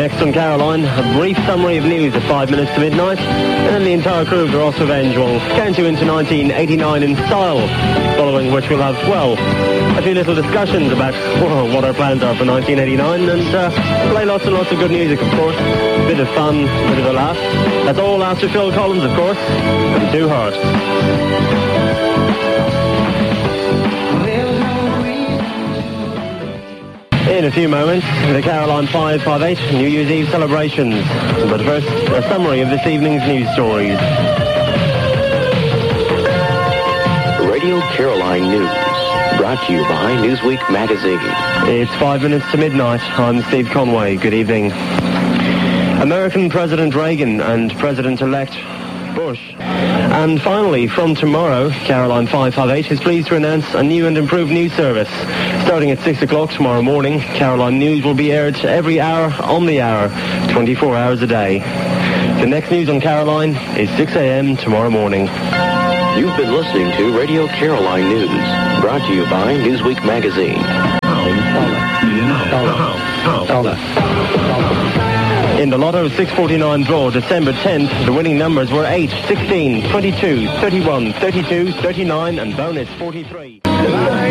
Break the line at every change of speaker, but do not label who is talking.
next on Caroline, a brief summary of news at 5 minutes to midnight, and then the entire crew of the Ross Revenge will count you into 1989 in style, following which we'll have, well, a few little discussions about what our plans are for 1989, and play lots and lots of good music, of course. A bit of fun, a bit of a laugh. That's all after Phil Collins, of course, and Two Hearts. In a few moments, the Caroline 558 New Year's Eve celebrations. But first, a summary of this evening's news stories.
Radio Caroline News, brought to you by Newsweek magazine.
It's 5 minutes to midnight. I'm Steve Conway. Good evening. American President Reagan and President-elect Bush. And finally, from tomorrow, Caroline 558 is pleased to announce a new and improved news service. Starting at 6 o'clock tomorrow morning, Caroline News will be aired every hour on the hour, 24 hours a day. The next news on Caroline is 6 a.m. tomorrow morning.
You've been listening to Radio Caroline News, brought to you by Newsweek magazine.
In the Lotto 649 draw, December 10th, the winning numbers were 8, 16, 22, 31, 32, 39, and bonus 43.